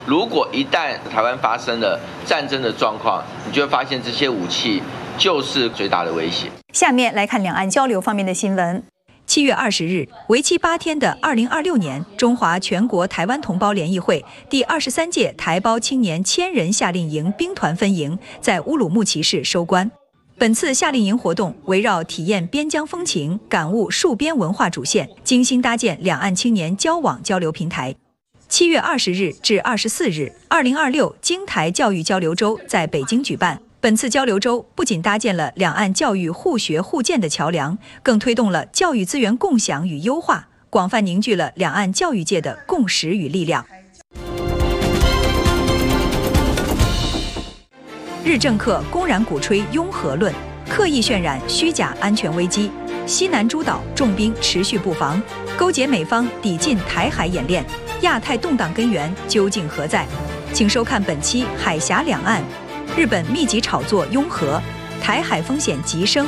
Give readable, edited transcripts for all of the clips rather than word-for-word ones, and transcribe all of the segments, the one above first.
如果一旦台湾发生了战争的状况，你就会发现这些武器就是最大的威胁。 下面来看两岸交流方面的新闻。7月20日，为期8天的2026年中华全国台湾同胞联谊会第23届台胞青年1000人夏令营兵团分营在乌鲁木齐市收官。本次夏令营活动围绕体验边疆风情、感悟戍边文化主线，精心搭建两岸青年交往交流平台。7月20日至24日，2026京台教育交流周在北京举办。本次交流周不仅搭建了两岸教育互学互鉴的桥梁，更推动了教育资源共享与优化，广泛凝聚了两岸教育界的共识与力量。日政客公然鼓吹拥核论，刻意渲染虚假安全危机。西南诸岛重兵持续布防，勾结美方抵近台海演练，亚太动荡根源究竟何在？请收看本期《海峡两岸》。日本密集炒作拥核，台海风险急升。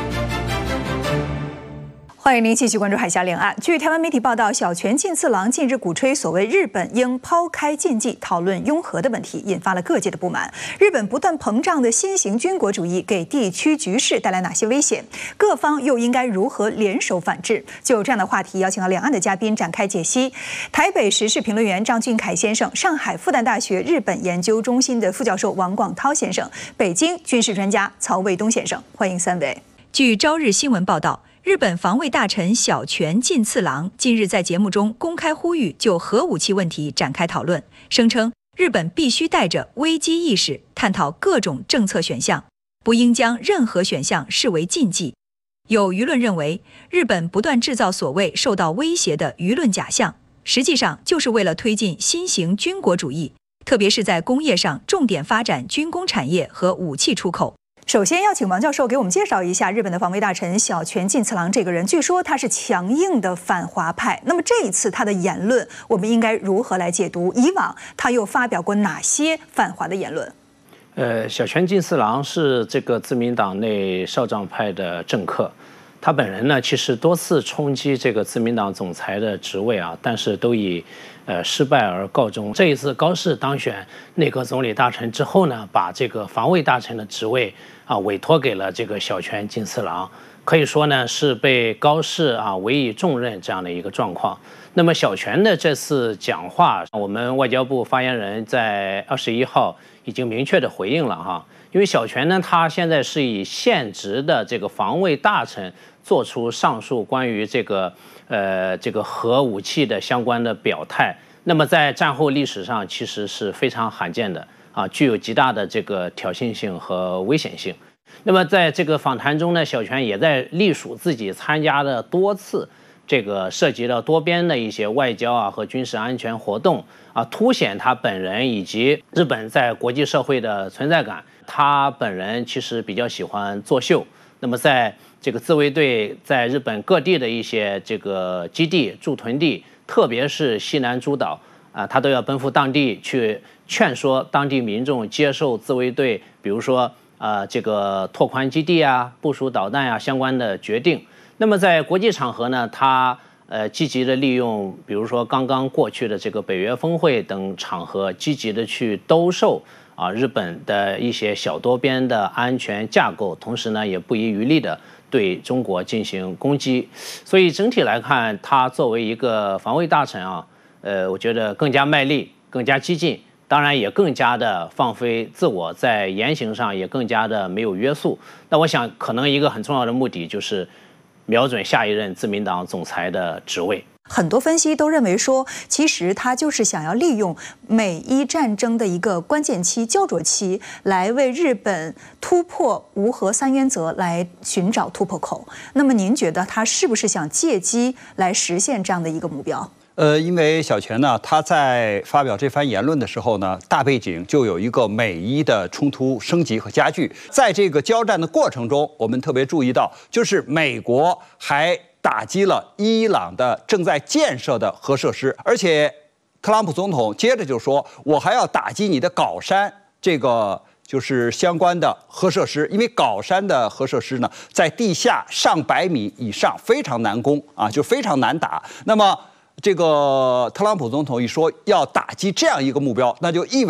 欢迎您继续关注海峡两岸。据台湾媒体报道，小泉进次郎近日鼓吹所谓日本应抛开禁忌，讨论拥核的问题，引发了各界的不满。日本不断膨胀的新型军国主义给地区局势带来哪些危险？各方又应该如何联手反制？就这样的话题，邀请到两岸的嘉宾展开解析。台北时事评论员张俊凯先生，上海复旦大学日本研究中心的副教授王广涛先生，北京军事专家曹卫东先生，欢迎三位。据朝日新闻报道，日本防卫大臣小泉进次郎近日在节目中公开呼吁就核武器问题展开讨论，声称日本必须带着危机意识探讨各种政策选项，不应将任何选项视为禁忌。有舆论认为，日本不断制造所谓受到威胁的舆论假象，实际上就是为了推进新型军国主义，特别是在工业上重点发展军工产业和武器出口。首先要请王教授给我们介绍一下日本的防卫大臣小泉进次郎这个人。据说他是强硬的反华派，那么这一次他的言论我们应该如何来解读？以往他又发表过哪些反华的言论？ 小泉进次郎是这个自民党内少壮派的政客，他本人呢其实多次冲击这个自民党总裁的职位啊，但是都以失败而告终。这一次高市当选内阁总理大臣之后呢，把这个防卫大臣的职位委托给了这个小泉进次郎，可以说呢是被高市委以重任这样的一个状况。那么小泉的这次讲话，我们外交部发言人在21号已经明确的回应了哈，因为小泉呢他现在是以现职的这个防卫大臣做出上述关于这个核武器的相关的表态，那么在战后历史上其实是非常罕见的具有极大的这个挑衅性和危险性。那么在这个访谈中呢，小泉也在隶属自己参加的多次这个涉及到多边的一些外交和军事安全活动凸显他本人以及日本在国际社会的存在感。他本人其实比较喜欢作秀，那么在这个自卫队在日本各地的一些这个基地驻屯地，特别是西南诸岛他都要奔赴当地去劝说当地民众接受自卫队，比如说这个拓宽基地部署导弹相关的决定。那么在国际场合呢，他积极的利用，比如说刚刚过去的这个北约峰会等场合，积极的去兜售日本的一些小多边的安全架构，同时呢也不遗余力的对中国进行攻击。所以整体来看，他作为一个防卫大臣我觉得更加卖力，更加激进，当然也更加的放飞自我，在言行上也更加的没有约束。那我想可能一个很重要的目的就是瞄准下一任自民党总裁的职位。 很多分析都认为说，其实他就是想要利用美伊战争的一个关键期、焦灼期，来为日本突破无核三原则来寻找突破口。那么您觉得他是不是想借机来实现这样的一个目标？ 因为小泉呢，他在发表这番言论的时候呢，大背景就有一个美伊的冲突升级和加剧。在这个交战的过程中，我们特别注意到，就是美国还打击了伊朗的正在建设的核设施，而且特朗普总统接着就说，我还要打击你的皋山这个就是相关的核设施，因为皋山的核设施呢，在地下上百米以上，非常难攻就非常难打。那么这个特朗普总统一说要打击这样一个目标，那就意味